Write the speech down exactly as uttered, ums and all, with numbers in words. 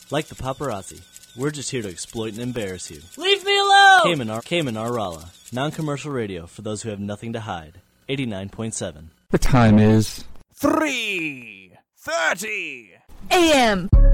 Like the paparazzi, we're just here to exploit and embarrass you. Leave me alone! Kamenar, Kamenar Rala, non-commercial radio for those who have nothing to hide. eighty-nine point seven. The time is three thirty A M